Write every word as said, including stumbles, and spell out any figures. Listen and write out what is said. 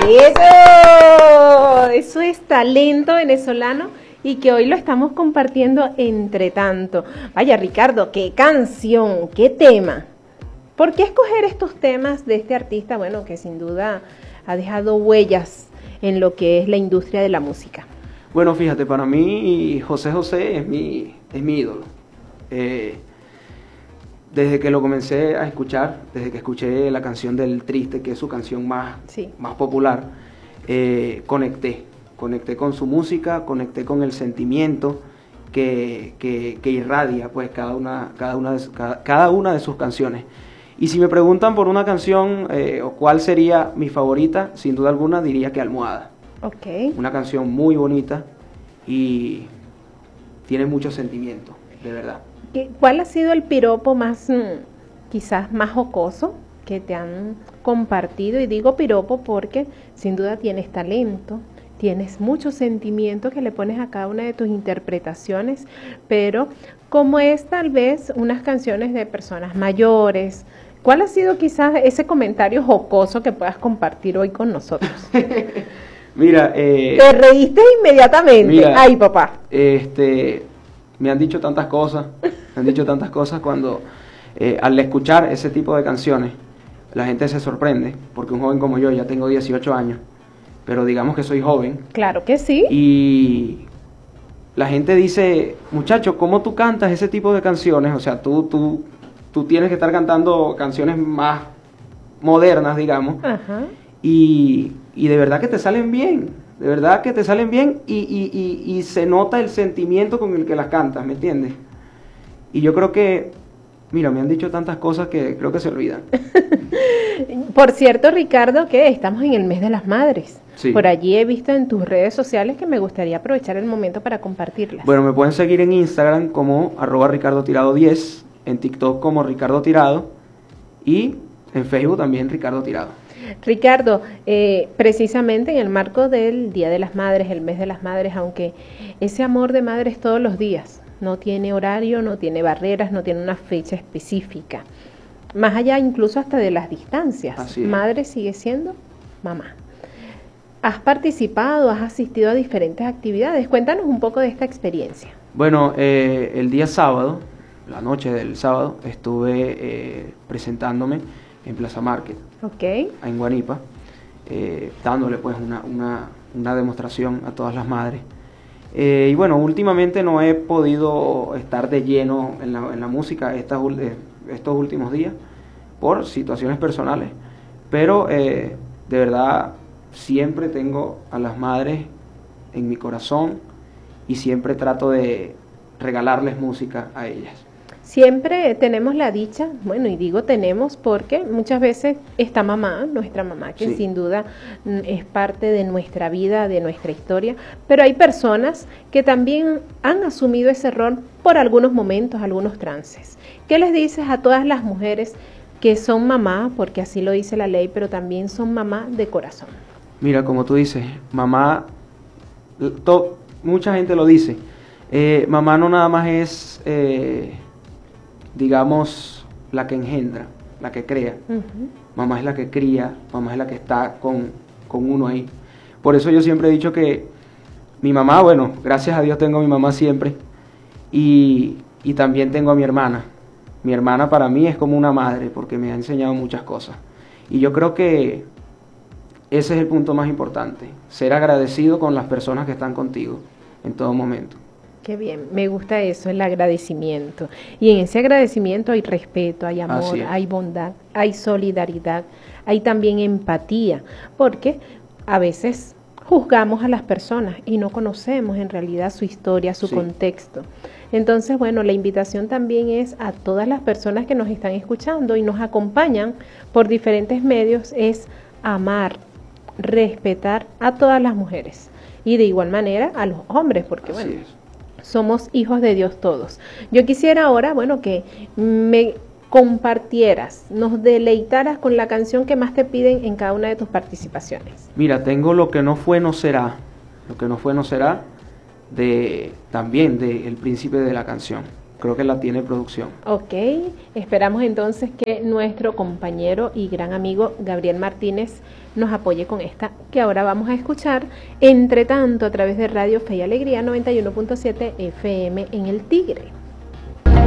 Eso, eso es talento venezolano y que hoy lo estamos compartiendo entre tanto. Vaya, Ricardo, qué canción, qué tema. ¿Por qué escoger estos temas de este artista? Bueno, que sin duda ha dejado huellas en lo que es la industria de la música. Bueno, fíjate, para mí José José es mi, es mi ídolo. Eh, desde que lo comencé a escuchar, desde que escuché la canción del Triste, que es su canción más, sí. más popular, eh, conecté. Conecté con su música, conecté con el sentimiento que, que, que irradia pues, cada, una, cada, una de, cada, cada una de sus canciones. Y si me preguntan por una canción eh, o cuál sería mi favorita, sin duda alguna diría que Almohada. Okay. Una canción muy bonita y tiene mucho sentimiento, de verdad. ¿Cuál ha sido el piropo más, quizás más jocoso que te han compartido? Y digo piropo porque sin duda tienes talento, tienes mucho sentimiento que le pones a cada una de tus interpretaciones, pero como es tal vez unas canciones de personas mayores, ¿cuál ha sido quizás ese comentario jocoso que puedas compartir hoy con nosotros? Mira, eh, te reíste inmediatamente. Mira, ay papá. Este, me han dicho tantas cosas, me han dicho tantas cosas cuando eh, al escuchar ese tipo de canciones, la gente se sorprende, porque un joven como yo, ya tengo dieciocho años, pero digamos que soy joven. Claro que sí. Y la gente dice, muchacho, ¿cómo tú cantas ese tipo de canciones? O sea, tú, tú, tú tienes que estar cantando canciones más modernas, digamos. Ajá. Y, y de verdad que te salen bien, de verdad que te salen bien y, y, y, y se nota el sentimiento con el que las cantas, ¿me entiendes? Y yo creo que, mira, me han dicho tantas cosas que creo que se olvidan. Por cierto, Ricardo, que estamos en el mes de las madres. Sí. Por allí he visto en tus redes sociales que me gustaría aprovechar el momento para compartirlas. Bueno, me pueden seguir en Instagram como arroba Ricardo Tirado diez, en TikTok como Ricardo Tirado y en Facebook también Ricardo Tirado. Ricardo, eh, precisamente en el marco del Día de las Madres, el mes de las madres, aunque ese amor de madre es todos los días, no tiene horario, no tiene barreras, no tiene una fecha específica, más allá incluso hasta de las distancias, madre sigue siendo mamá. ¿Has participado, has asistido a diferentes actividades? Cuéntanos un poco de esta experiencia. Bueno, eh, el día sábado, la noche del sábado, estuve eh, presentándome en Plaza Market, okay. en Guanipa, eh, dándole pues una, una, una demostración a todas las madres. Eh, y bueno, últimamente no he podido estar de lleno en la, en la música estas, estos últimos días por situaciones personales, pero eh, de verdad siempre tengo a las madres en mi corazón y siempre trato de regalarles música a ellas. Siempre tenemos la dicha, bueno, y digo tenemos porque muchas veces está mamá, nuestra mamá, que sí. sin duda es parte de nuestra vida, de nuestra historia, pero hay personas que también han asumido ese rol por algunos momentos, algunos trances. ¿Qué les dices a todas las mujeres que son mamá, porque así lo dice la ley, pero también son mamá de corazón? Mira, como tú dices, mamá, to, mucha gente lo dice, eh, mamá no nada más es... Eh, digamos, la que engendra, la que crea. Uh-huh. Mamá es la que cría, mamá es la que está con, con uno ahí. Por eso yo siempre he dicho que mi mamá, bueno, gracias a Dios tengo a mi mamá siempre, y, y también tengo a mi hermana. Mi hermana para mí es como una madre, porque me ha enseñado muchas cosas. Y yo creo que ese es el punto más importante, ser agradecido con las personas que están contigo en todo momento. Qué bien, me gusta eso, el agradecimiento. Y en ese agradecimiento hay respeto, hay amor, hay bondad, hay solidaridad, hay también empatía, porque a veces juzgamos a las personas y no conocemos en realidad su historia, su sí. contexto. Entonces, bueno, la invitación también es a todas las personas que nos están escuchando y nos acompañan por diferentes medios, es amar, respetar a todas las mujeres y de igual manera a los hombres, porque Así bueno... es. Somos hijos de Dios todos. Yo quisiera ahora, bueno, que me compartieras, nos deleitaras con la canción que más te piden en cada una de tus participaciones. Mira, tengo Lo que no fue no será. Lo que no fue no será, de también de El Príncipe de la Canción. creo que la tiene producción. Ok, esperamos entonces que nuestro compañero y gran amigo Gabriel Martínez nos apoye con esta que ahora vamos a escuchar, entre tanto a través de Radio Fe y Alegría noventa y uno punto siete F M en El Tigre.